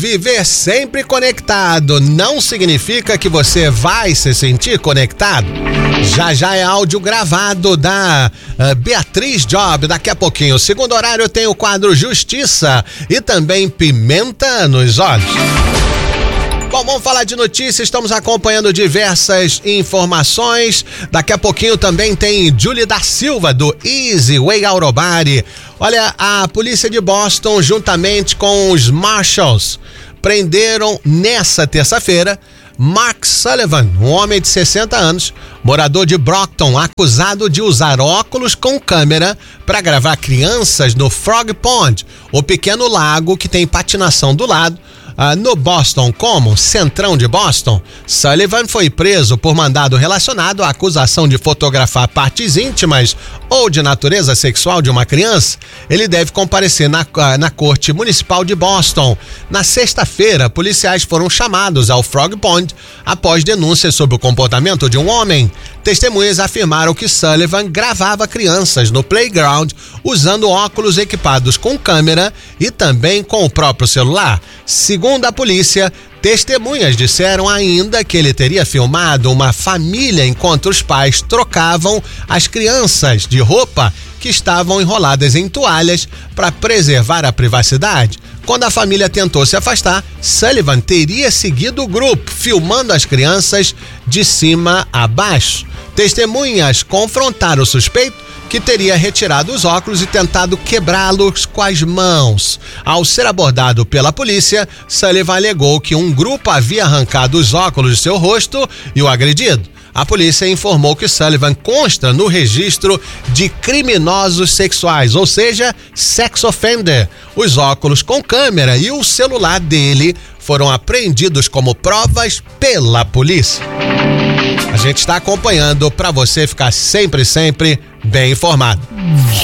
viver sempre conectado não significa que você vai se sentir conectado. Já é áudio gravado da Beatriz Job. Daqui a pouquinho, segundo horário, tem o quadro Justiça e também Pimenta nos Olhos. Bom, vamos falar de notícias, estamos acompanhando diversas informações. Daqui a pouquinho também tem Julie da Silva, do Easy Way Autobody. Olha, a polícia de Boston, juntamente com os Marshals, prenderam nessa terça-feira Mark Sullivan, um homem de 60 anos, morador de Brockton, acusado de usar óculos com câmera para gravar crianças no Frog Pond, o pequeno lago que tem patinação do lado, no Boston Common, centrão de Boston. Sullivan foi preso por mandado relacionado à acusação de fotografar partes íntimas ou de natureza sexual de uma criança. Ele deve comparecer na Corte Municipal de Boston. Na sexta-feira, policiais foram chamados ao Frog Pond após denúncias sobre o comportamento de um homem. Testemunhas afirmaram que Sullivan gravava crianças no playground usando óculos equipados com câmera e também com o próprio celular. Segundo a polícia, testemunhas disseram ainda que ele teria filmado uma família enquanto os pais trocavam as crianças de roupa que estavam enroladas em toalhas para preservar a privacidade. Quando a família tentou se afastar, Sullivan teria seguido o grupo, filmando as crianças de cima a baixo. Testemunhas confrontaram o suspeito, que teria retirado os óculos e tentado quebrá-los com as mãos. Ao ser abordado pela polícia, Sullivan alegou que um grupo havia arrancado os óculos de seu rosto e o agredido. A polícia informou que Sullivan consta no registro de criminosos sexuais, ou seja, sex offender. Os óculos com câmera e o celular dele foram apreendidos como provas pela polícia. A gente está acompanhando para você ficar sempre bem informado.